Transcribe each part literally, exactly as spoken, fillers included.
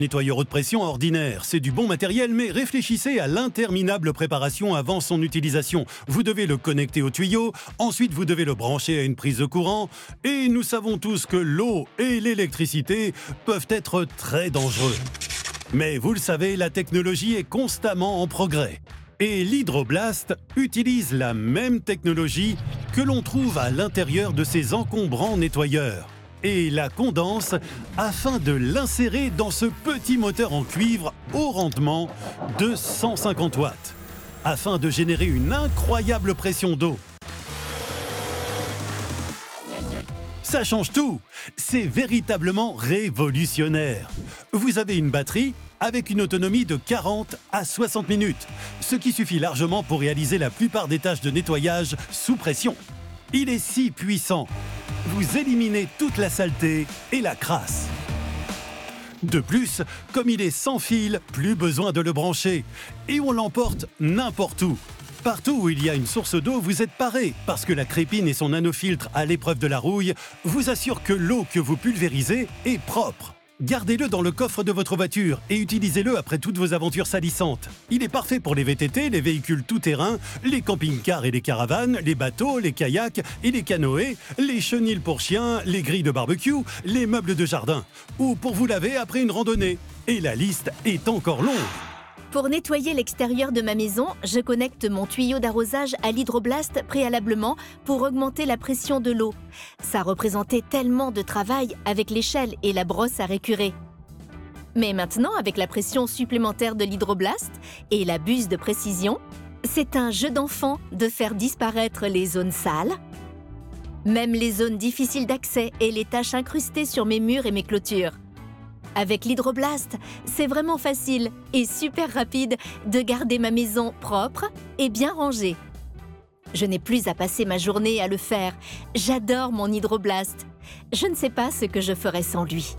Nettoyeur haute pression ordinaire, c'est du bon matériel, mais réfléchissez à l'interminable préparation avant son utilisation. Vous devez le connecter au tuyau, ensuite vous devez le brancher à une prise de courant, et nous savons tous que l'eau et l'électricité peuvent être très dangereux. Mais vous le savez, la technologie est constamment en progrès. Et l'Hydroblast utilise la même technologie que l'on trouve à l'intérieur de ces encombrants nettoyeurs et la condense afin de l'insérer dans ce petit moteur en cuivre au rendement de cent cinquante watts, afin de générer une incroyable pression d'eau. Ça change tout! C'est véritablement révolutionnaire. Vous avez une batterie avec une autonomie de quarante à soixante minutes, ce qui suffit largement pour réaliser la plupart des tâches de nettoyage sous pression. Il est si puissant. Vous éliminez toute la saleté et la crasse. De plus, comme il est sans fil, plus besoin de le brancher. Et on l'emporte n'importe où. Partout où il y a une source d'eau, vous êtes paré, parce que la crépine et son nanofiltre à l'épreuve de la rouille vous assurent que l'eau que vous pulvérisez est propre. Gardez-le dans le coffre de votre voiture et utilisez-le après toutes vos aventures salissantes. Il est parfait pour les V T T, les véhicules tout-terrain, les camping-cars et les caravanes, les bateaux, les kayaks et les canoës, les chenils pour chiens, les grilles de barbecue, les meubles de jardin, ou pour vous laver après une randonnée. Et la liste est encore longue. Pour nettoyer l'extérieur de ma maison, je connecte mon tuyau d'arrosage à l'Hydroblast préalablement pour augmenter la pression de l'eau. Ça représentait tellement de travail avec l'échelle et la brosse à récurer. Mais maintenant, avec la pression supplémentaire de l'Hydroblast et la buse de précision, c'est un jeu d'enfant de faire disparaître les zones sales, même les zones difficiles d'accès et les taches incrustées sur mes murs et mes clôtures. Avec l'Hydroblast, c'est vraiment facile et super rapide de garder ma maison propre et bien rangée. Je n'ai plus à passer ma journée à le faire. J'adore mon Hydroblast. Je ne sais pas ce que je ferais sans lui.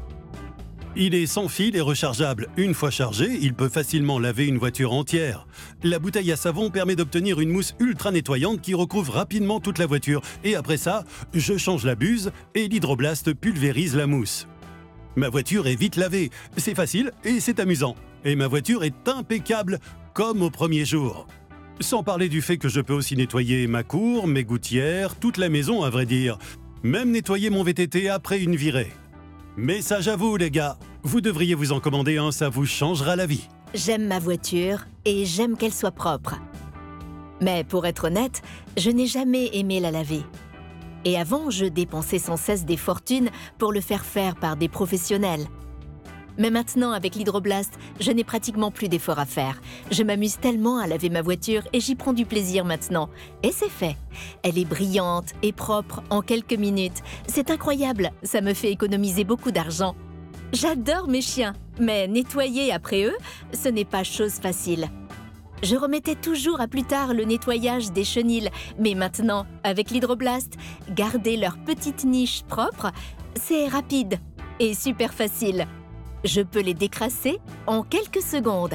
Il est sans fil et rechargeable. Une fois chargé, il peut facilement laver une voiture entière. La bouteille à savon permet d'obtenir une mousse ultra nettoyante qui recouvre rapidement toute la voiture. Et après ça, je change la buse et l'Hydroblast pulvérise la mousse. Ma voiture est vite lavée, c'est facile et c'est amusant. Et ma voiture est impeccable comme au premier jour. Sans parler du fait que je peux aussi nettoyer ma cour, mes gouttières, toute la maison à vrai dire. Même nettoyer mon V T T après une virée. Message à vous les gars, vous devriez vous en commander un, ça vous changera la vie. J'aime ma voiture et j'aime qu'elle soit propre. Mais pour être honnête, je n'ai jamais aimé la laver. Et avant, je dépensais sans cesse des fortunes pour le faire faire par des professionnels. Mais maintenant, avec l'Hydroblast, je n'ai pratiquement plus d'efforts à faire. Je m'amuse tellement à laver ma voiture et j'y prends du plaisir maintenant. Et c'est fait. Elle est brillante et propre en quelques minutes. C'est incroyable, ça me fait économiser beaucoup d'argent. J'adore mes chiens, mais nettoyer après eux, ce n'est pas chose facile. Je remettais toujours à plus tard le nettoyage des chenils, mais maintenant, avec l'Hydroblast, garder leur petite niche propre, c'est rapide et super facile. Je peux les décrasser en quelques secondes.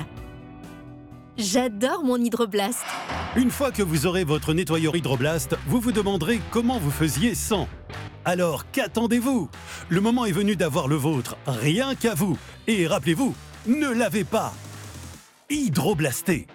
J'adore mon Hydroblast. Une fois que vous aurez votre nettoyeur Hydroblast, vous vous demanderez comment vous faisiez sans. Alors qu'attendez-vous? Le moment est venu d'avoir le vôtre, rien qu'à vous. Et rappelez-vous, ne lavez pas. Hydroblastez.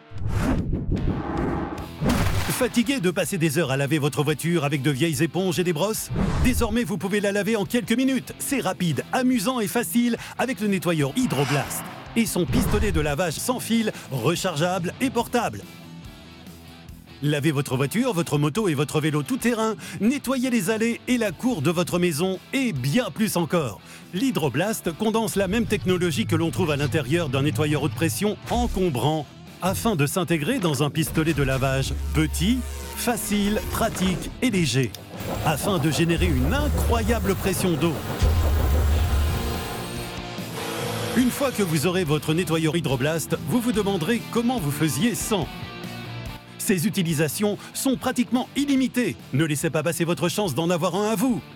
Fatigué de passer des heures à laver votre voiture avec de vieilles éponges et des brosses? Désormais, vous pouvez la laver en quelques minutes. C'est rapide, amusant et facile avec le nettoyeur Hydroblast et son pistolet de lavage sans fil, rechargeable et portable. Lavez votre voiture, votre moto et votre vélo tout-terrain, nettoyez les allées et la cour de votre maison et bien plus encore. L'Hydroblast condense la même technologie que l'on trouve à l'intérieur d'un nettoyeur haute pression encombrant afin de s'intégrer dans un pistolet de lavage petit, facile, pratique et léger, afin de générer une incroyable pression d'eau. Une fois que vous aurez votre nettoyeur Hydroblast, vous vous demanderez comment vous faisiez sans. Ces utilisations sont pratiquement illimitées. Ne laissez pas passer votre chance d'en avoir un à vous.